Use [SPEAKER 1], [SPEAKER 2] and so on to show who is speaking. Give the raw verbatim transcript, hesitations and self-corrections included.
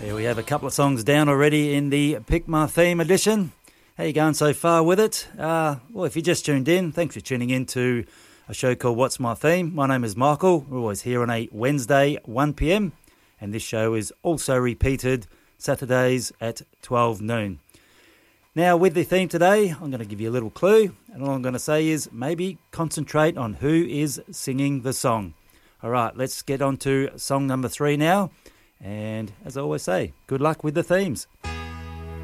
[SPEAKER 1] Here we have a couple of songs down already in the Pick My Theme edition. How you going so far with it? Uh, well, if you just tuned in, thanks for tuning in to a show called What's My Theme. My name is Michael. We're always here on a Wednesday, one p m, and this show is also repeated Saturdays at twelve noon. Now, with the theme today, I'm going to give you a little clue, and all I'm going to say is maybe concentrate on who is singing the song. All right, let's get on to song number three now. And as I always say, good luck with the themes.